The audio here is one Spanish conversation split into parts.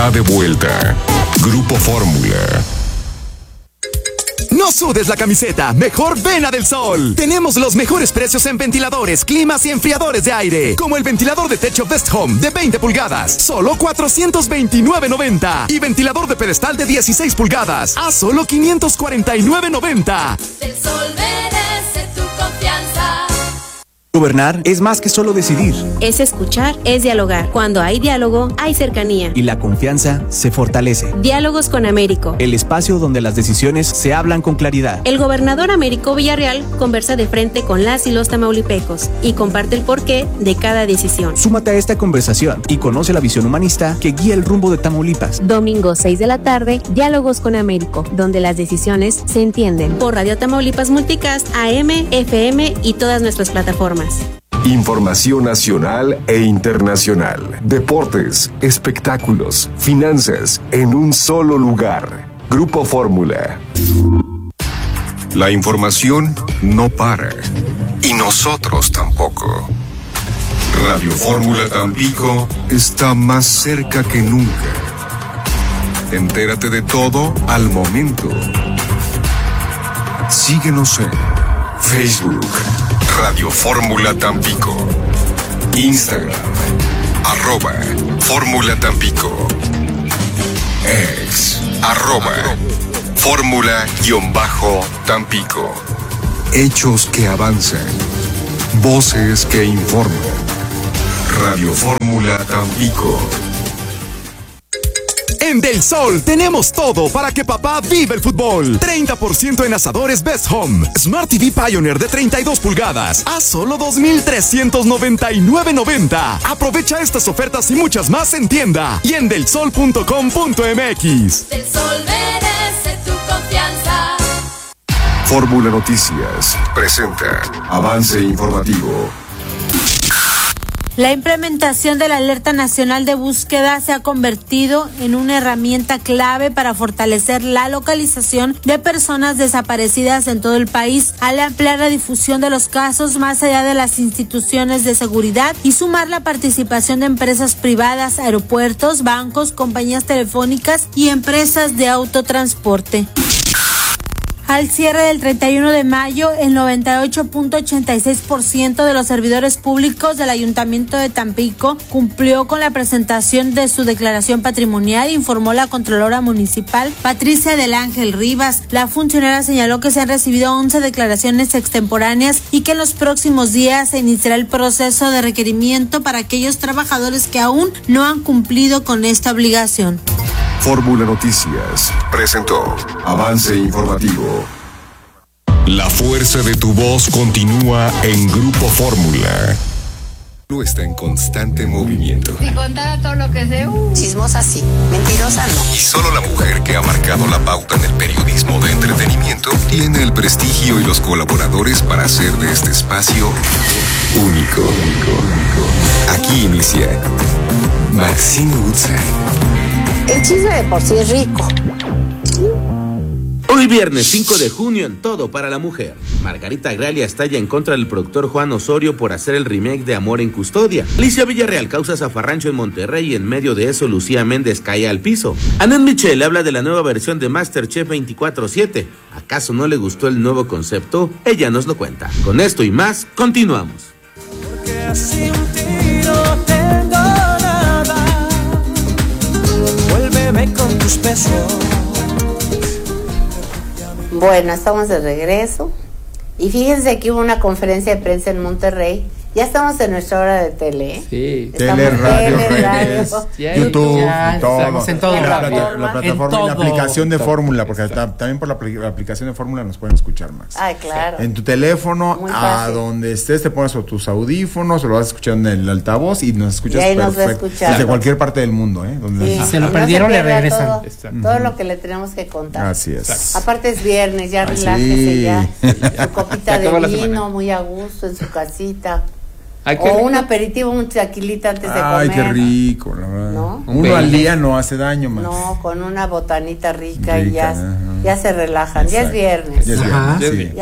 De vuelta. Grupo Fórmula. No sudes la camiseta, mejor ven a Del Sol. Tenemos los mejores precios en ventiladores, climas y enfriadores de aire. Como el ventilador de techo Best Home de 20 pulgadas, solo $429.90. Y ventilador de pedestal de 16 pulgadas, a solo $549.90. Del Sol merece tu confianza. Gobernar es más que solo decidir. Es escuchar, es dialogar. Cuando hay diálogo, hay cercanía. Y la confianza se fortalece. Diálogos con Américo. El espacio donde las decisiones se hablan con claridad. El gobernador Américo Villarreal conversa de frente con las y los tamaulipecos y comparte el porqué de cada decisión. Súmate a esta conversación y conoce la visión humanista que guía el rumbo de Tamaulipas. Domingo 6 de la tarde, Diálogos con Américo, donde las decisiones se entienden. Por Radio Tamaulipas Multicast, AM, FM y todas nuestras plataformas. Información nacional e internacional. Deportes, espectáculos, finanzas, en un solo lugar. Grupo Fórmula. La información no para. Y nosotros tampoco. Radio Fórmula Tampico está más cerca que nunca. Entérate de todo al momento. Síguenos en Facebook, Radio Fórmula Tampico, Instagram, @Fórmula Tampico, X, @Fórmula_Tampico. Hechos que avanzan, voces que informan. Radio Fórmula Tampico. En Del Sol tenemos todo para que papá viva el fútbol. 30% en asadores Best Home. Smart TV Pioneer de 32 pulgadas a solo $2,399.90. Aprovecha estas ofertas y muchas más en tienda y en delsol.com.mx. Del Sol merece tu confianza. Fórmula Noticias presenta Avance Informativo. La implementación de la Alerta Nacional de Búsqueda se ha convertido en una herramienta clave para fortalecer la localización de personas desaparecidas en todo el país, al ampliar la difusión de los casos más allá de las instituciones de seguridad y sumar la participación de empresas privadas, aeropuertos, bancos, compañías telefónicas y empresas de autotransporte. Al cierre del 31 de mayo, el 98.86% de los servidores públicos del Ayuntamiento de Tampico cumplió con la presentación de su declaración patrimonial, informó la Contralora Municipal Patricia del Ángel Rivas. La funcionaria señaló que se han recibido 11 declaraciones extemporáneas y que en los próximos días se iniciará el proceso de requerimiento para aquellos trabajadores que aún no han cumplido con esta obligación. Fórmula Noticias presentó Avance Informativo. La fuerza de tu voz continúa en Grupo Fórmula. Está en constante movimiento. Si contara todo lo que sé, chismosa sí, mentirosa no. Y solo la mujer que ha marcado la pauta en el periodismo de entretenimiento tiene el prestigio y los colaboradores para hacer de este espacio único. Aquí inicia Maxine Utsa. El chisme de por sí es rico. Hoy viernes 5 de junio en Todo para la Mujer. Margarita Gralia estalla en contra del productor Juan Osorio por hacer el remake de Amor en Custodia. Alicia Villarreal causa zafarrancho en Monterrey y en medio de eso Lucía Méndez cae al piso. Annette Michel habla de la nueva versión de MasterChef 24/7. ¿Acaso no le gustó el nuevo concepto? Ella nos lo cuenta. Con esto y más, continuamos. Porque sin ti no tengo nada. Vuélveme con tus besos. Bueno, estamos de regreso. Y fíjense que hubo una conferencia de prensa en Monterrey. Ya estamos en nuestra hora de tele, ¿eh? Sí. Tele, radio, YouTube, todo. Estamos en todo. La plataforma y la aplicación de Fórmula, porque también por la aplicación de Fórmula nos pueden escuchar más. Ay, claro. En tu teléfono, a donde estés, te pones tus audífonos o lo vas escuchando en el altavoz y nos escuchas perfecto. Desde cualquier parte del mundo, ¿eh? Donde si se lo perdieron, le regresan. Todo lo que le tenemos que contar. Así es. Aparte es viernes, ya relájese ya. Su copita de vino, muy a gusto en su casita. O un aperitivo, un tequilita antes de comer. Ay, qué rico, la verdad. ¿No? Uno al día no hace daño más. No, con una botanita rica y ya se relajan. Exacto. Ya es viernes. Ya es viernes, sí. Ya.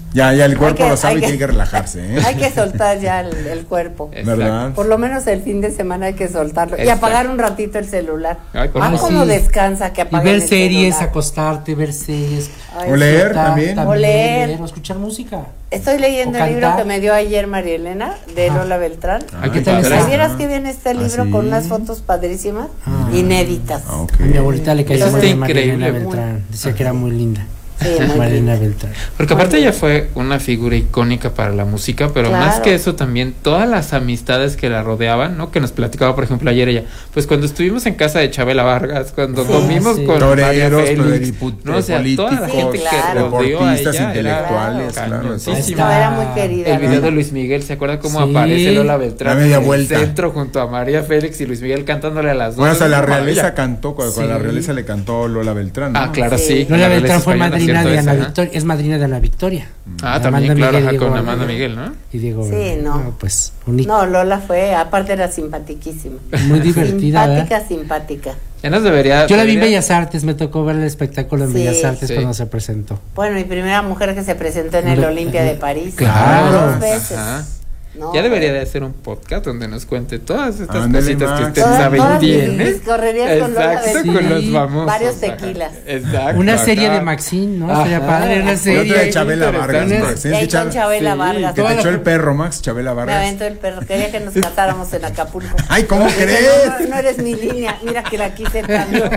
Ya el cuerpo lo sabe y tiene que relajarse, ¿eh? Hay que soltar ya el cuerpo. ¿Verdad? Por lo menos el fin de semana hay que soltarlo. Y apagar un ratito el celular. Como sí. descansa que apague y ver el series, celular. Acostarte, ver series. O leer también. O leer. O escuchar música. Estoy leyendo el libro que me dio ayer María Elena, de Lola Beltrán. ¿Qué tal está? ¿Vieras que viene este libro con unas fotos padrísimas? Inéditas. A mi abuelita le cayó Está María Elena increíble. Beltrán. Decía que era muy linda. Sí, Marina Beltrán. Porque aparte ella fue una figura icónica para la música, pero más que eso también todas las amistades que la rodeaban, ¿no? Que nos platicaba, por ejemplo, ayer ella, pues cuando estuvimos en casa de Chabela Vargas, cuando comimos con toreros, María Félix, ¿no? O sea, toda la gente que rodeó a ella intelectuales, era muy querida. El video de Luis Miguel, ¿se acuerda cómo aparece Lola Beltrán en el centro junto a María Félix y Luis Miguel cantándole a las dos? Bueno, hasta la realeza cantó, cuando la realeza le cantó Lola Beltrán, ¿no? Ah, claro, sí. Lola Beltrán fue madrina de Ana Victoria, es madrina de Ana Victoria. También, claro, con Amanda Miguel, ¿no? Y Diego. Sí, no. Pues no, Lola fue, aparte era simpaticísima. Muy divertida. Simpática. Ya nos debería. Yo la vi en Bellas Artes, me tocó ver el espectáculo en Bellas Artes cuando se presentó. Bueno, mi primera mujer que se presentó en el Olimpia de París. Claro. 2 veces. No, ya debería de hacer un podcast donde nos cuente todas estas cositas que usted sabe y tiene. Correrías con Lola Beltrán. Con los famosos. Varios tequilas. Exacto. Una serie de Maxine, ¿no? Sería padre, una serie. Otra de Chabela Vargas. Con Chabela Vargas. Que te echó el perro, Max, Chabela Vargas. Me aventó el perro. Quería que nos casáramos en Acapulco. Ay, ¿cómo crees? No eres mi línea. Mira que la quise tanto.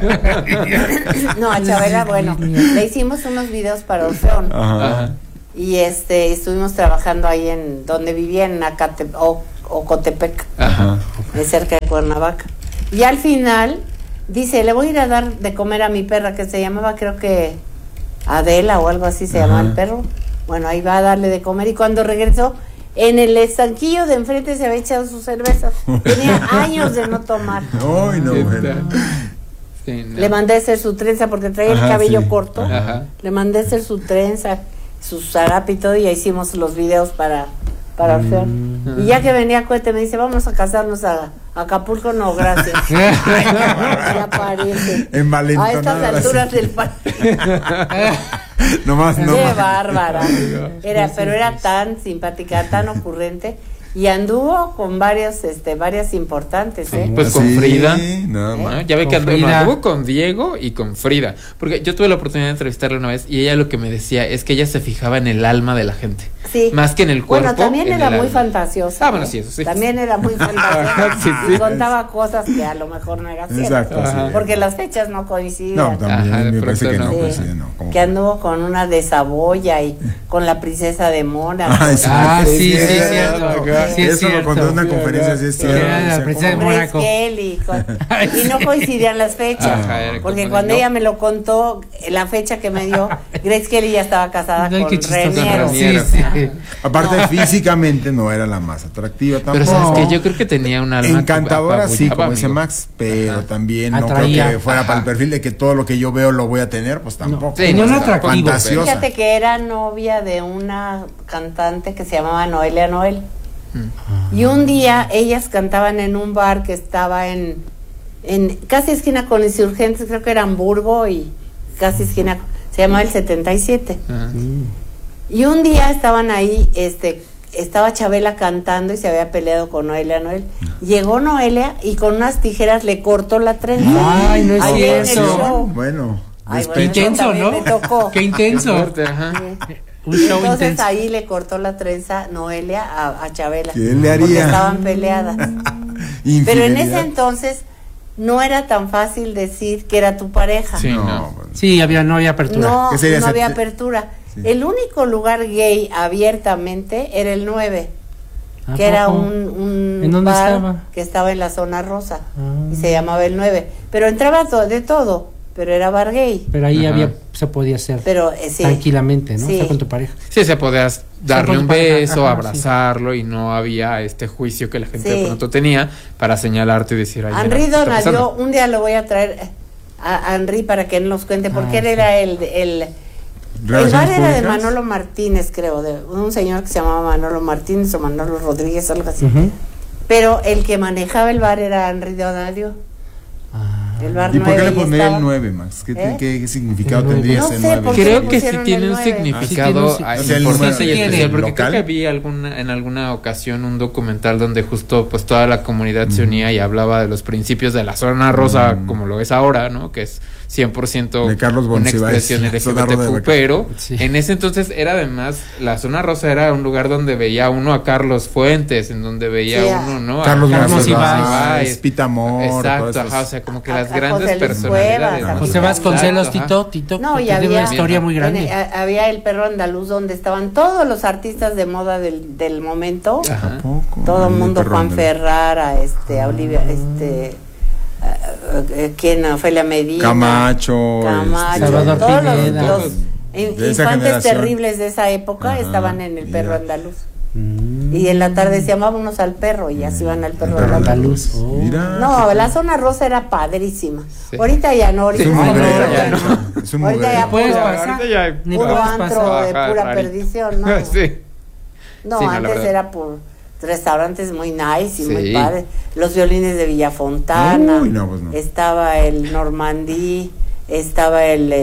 No, a Chabela, bueno, le hicimos unos videos para Orfeón. Ajá. Y estuvimos trabajando ahí en donde vivía en Ocotepec, cerca de Cuernavaca. Y al final dice, le voy a ir a dar de comer a mi perra, que se llamaba, creo que Adela o algo así se llamaba el perro. Bueno, ahí va a darle de comer, y cuando regresó, en el estanquillo de enfrente se había echado su cerveza. Tenía años de no tomar. Ay, no, Sí, no. Le mandé a hacer su trenza porque traía el cabello corto. Le mandé a hacer su trenza, su zarape y todo, y ya hicimos los videos para Orfeón. Y ya que venía Cohete me dice, vamos a casarnos a Acapulco. No, gracias. Ya parece. A estas alturas del partido. No. Qué bárbara. Pero era tan simpática, tan ocurrente. Y anduvo con varias importantes, Pues con Frida. Bueno, ya ve que anduvo con Diego y con Frida. Porque yo tuve la oportunidad de entrevistarla una vez y ella lo que me decía es que ella se fijaba en el alma de la gente. Sí. Más que en el cuerpo. Bueno, también era muy fantasiosa. Bueno, sí, eso sí. También era muy fantasiosa. Sí. Y contaba cosas que a lo mejor no eran ciertas. Exacto. Porque las fechas no coincidían. No, también me parece que no coinciden, no. Que anduvo con una de Saboya y con la princesa de Mónaco. Sí, cierto. Sí, eso lo contó en una conferencia, sí es cierto. La princesa de Mónaco. Y no coincidían las fechas. Porque cuando ella me lo contó, la fecha que me dio, Grace Kelly ya estaba casada con Reniero. Sí. Aparte, físicamente no era la más atractiva tampoco. Pero sabes que yo creo que tenía un alma encantadora, sí, como dice Max, pero también no creo que fuera para el perfil de que todo lo que yo veo lo voy a tener, pues tampoco. Sí, no es atractivo. Fíjate que era novia de una cantante que se llamaba Noelia Noel. Y un día ellas cantaban en un bar que estaba en casi esquina con Insurgentes, creo que era Hamburgo, y casi esquina, se llamaba el 77. Y un día estaban ahí, estaba Chabela cantando y se había peleado con Noelia Noel. Llegó Noelia y con unas tijeras le cortó la trenza. Ay, no es cierto. Bueno, qué intenso, ¿no? Me tocó. Qué intenso. Un show entonces intenso. Ahí le cortó la trenza Noelia a Chabela. ¿Qué le haría? Porque estaban peleadas. Pero en ese entonces no era tan fácil decir que era tu pareja. Sí, sí, no había apertura. No había apertura. Sí. El único lugar gay abiertamente era el 9, que era un bar estaba? Que estaba en la zona rosa y se llamaba el 9. Pero entraba de todo, pero era bar gay. Pero ahí se podía hacer tranquilamente, ¿no? Sí. Estar con tu pareja. Sí, se podía darle un beso, abrazarlo, y no había este juicio que la gente de pronto tenía para señalarte y decir, ay, Henry Donadio, un día lo voy a traer a Henry para que él nos cuente, porque él era el bar era de Manolo Martínez, creo, de un señor que se llamaba Manolo Martínez o Manolo Rodríguez, algo así. Pero el que manejaba el bar era Henry Donadio. El bar ¿Y por qué 9 le pondría estaba... el 9, Max? ¿Qué significado tendría No ese sé, 9? ¿por qué Creo le que sí pusieron tiene el un 9? significado importante y especial, porque local. creo que vi en alguna ocasión un documental donde justo pues toda la comunidad se unía y hablaba de los principios de la zona rosa como lo es ahora, ¿no? Que es 100% de Carlos una expresión LGBTQ, pero en ese entonces era además, la zona rosa era un lugar donde veía uno a Carlos Fuentes, en donde veía uno, ¿no? Carlos Ibáñez, Pita Amor, exacto, ajá, o sea, como que las grandes José personalidades. José Vasconcelos, Tito, no, y tiene había una historia muy grande. Había el Perro Andaluz donde estaban todos los artistas de moda del momento. Ajá. Todo el mundo, Juan Ferrara, Olivia, ¿quién? Ofelia Medina, Camacho, Salvador todos Pineda. los infantes terribles de esa época estaban en el Perro Andaluz. Y en la tarde decían vámonos al perro y así van al Perro Andaluz. No, la zona rosa era padrísima. Ahorita ya no, ahorita ya puedes pasar, ni puro antro de pura perdición, ¿no? No, antes era por restaurantes muy nice y muy padres. Los violines de Villafontana, estaba el Normandí, estaba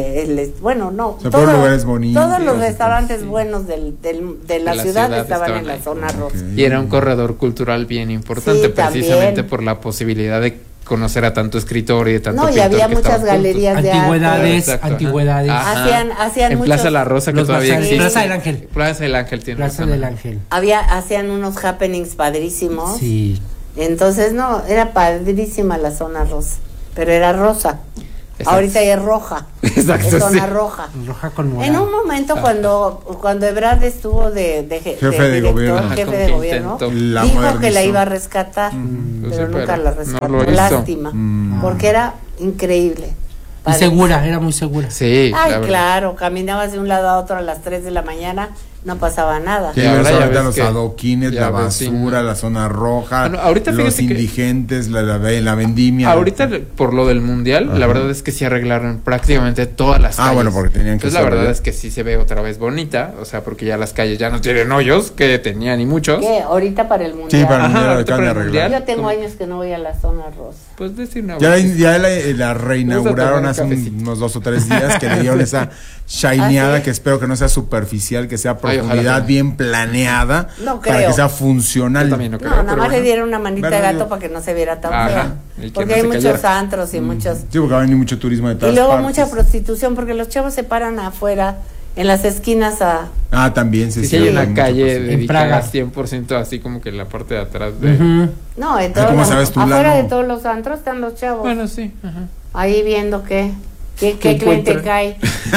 todos lugares bonitos, todos los restaurantes buenos de la ciudad estaban en la zona rosa. Y era un corredor cultural bien importante, precisamente por la posibilidad de conocer a tanto escritor y de tanto pintor. Y había muchas galerías de antigüedades. Hacían en muchos, Plaza La Rosa, que todavía existe. Plaza del Ángel. Plaza del Ángel tiene Plaza del Ángel. Hacían unos happenings padrísimos. Sí. Entonces, era padrísima la zona rosa, pero era rosa. Exacto. Ahorita ya es roja. Exacto, es zona roja. Roja con morado. En un momento cuando Ebrard estuvo de jefe de gobierno, dijo que la iba a rescatar, pero nunca la rescató. Lástima, porque era increíble. Y segura, era muy segura. Sí. Claro, caminabas de un lado a otro a las 3 de la mañana, no pasaba nada. Y ahora los adoquines, la basura, la zona roja, los indigentes, la vendimia. Ahorita, por lo del mundial, la verdad es que sí arreglaron prácticamente todas las calles. Bueno, porque tenían que Entonces, la verdad es que sí se ve otra vez bonita, o sea, porque ya las calles ya no tienen hoyos, que tenían y muchos. ¿Qué? Ahorita para el mundial. Sí, para el mundial acaban de arreglar. Yo tengo años que no voy a la zona rosa. Pues decir una ya la reinauguraron hace unos 2 o 3 días, que le dieron esa shineada, que espero que no sea superficial, que sea profundidad bien planeada, para que sea funcional. Nada más le dieron una manita de gato para que no se viera tan fea. Porque hay muchos antros y muchos. Sí, porque va a venir mucho turismo de todas partes. Y luego partes. Mucha prostitución, porque los chavos se paran afuera, en las esquinas también, sí. Hay una calle dedicada 100% así como que en la parte de atrás de... No, afuera de todos los antros están los chavos. Bueno, sí. Ahí viendo qué cliente cae.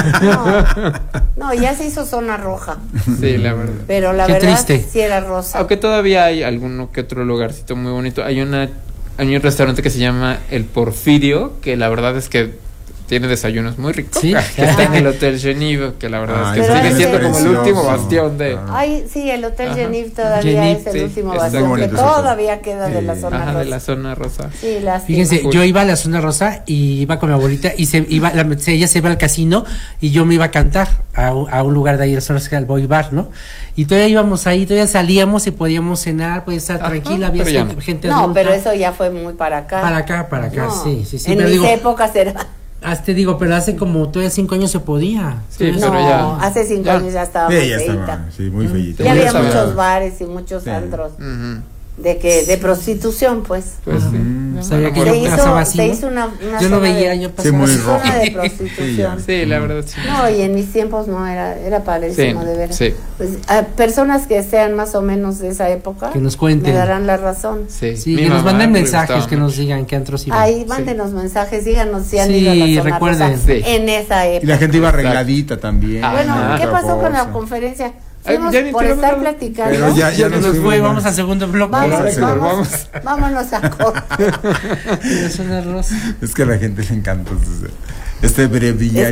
No, ya se hizo zona roja. Sí, la verdad. Pero la verdad sí era rosa. Aunque todavía hay alguno que otro lugarcito muy bonito. Hay un restaurante que se llama El Porfirio, que la verdad es que tiene desayunos muy ricos. Sí, que está en el Hotel Geneve, que la verdad es que sigue siendo como el último bastión de... Sí, el Hotel Geneve todavía es el último bastión, que todavía queda de la zona rosa. De la zona rosa. Sí, fíjense, yo iba a la zona rosa y iba con mi abuelita y ella se iba al casino y yo me iba a cantar a un lugar de ahí, la zona rosa, al Boy Bar, ¿no? Y todavía íbamos ahí, todavía salíamos y podíamos cenar, podía estar tranquila, había gente adulta. No, pero eso ya fue muy para acá. Para acá, sí. En mis épocas era... pero hace como todavía 5 años se podía. Sí, pero ya. Hace 5 años ya estaba muy feita. Sí, muy feita. Ya había muchos bares y muchos antros de prostitución, pues. Sabía que se hizo una yo lo veía, yo pasaba muy zona de prostitución. Sí, la verdad sí. No, y en mis tiempos no era padrísimo de ver. Sí. Pues a personas que sean más o menos de esa época que nos cuenten, me darán la razón. Sí, que nos manden mensajes, que nos digan qué antros iban. Ahí mándenos mensajes, díganos si han ido a la zona rosa en esa época. Y la gente iba arregladita también. Bueno, ¿qué pasó con la conferencia? Fuimos por estar platicando. Pero ya nos fue, vamos al segundo bloque. Vámonos a corte. Es que a la gente le encanta este breviario.